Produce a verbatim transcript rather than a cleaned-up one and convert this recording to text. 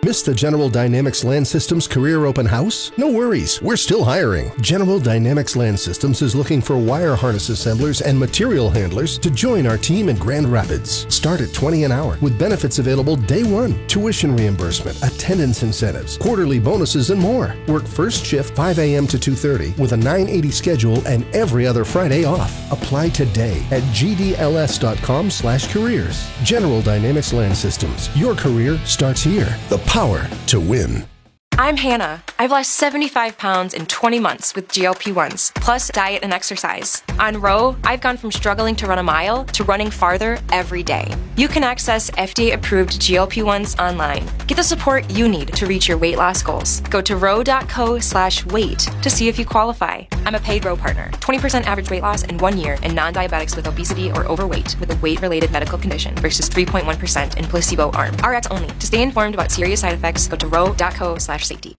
Miss the General Dynamics Land Systems Career Open House? No worries, we're still hiring. General Dynamics Land Systems is looking for wire harness assemblers and material handlers to join our team in Grand Rapids. Start at twenty dollars an hour with benefits available day one, tuition reimbursement, attendance incentives, quarterly bonuses, and more. Work first shift five a.m. to two thirty with a nine eighty schedule and every other Friday off. Apply today at g d l s dot com slash careers. General Dynamics Land Systems. Your career starts here. The power to win. I'm Hannah. I've lost seventy-five pounds in twenty months with G L P ones, plus diet and exercise. On Row, I've gone from struggling to run a mile to running farther every day. You can access F D A-approved G L P ones online. Get the support you need to reach your weight loss goals. Go to row.co slash weight to see if you qualify. I'm a paid Row partner. twenty percent average weight loss in one year in non-diabetics with obesity or overweight with a weight-related medical condition versus three point one percent in placebo arm. R X only. To stay informed about serious side effects, go to row.co slash safety.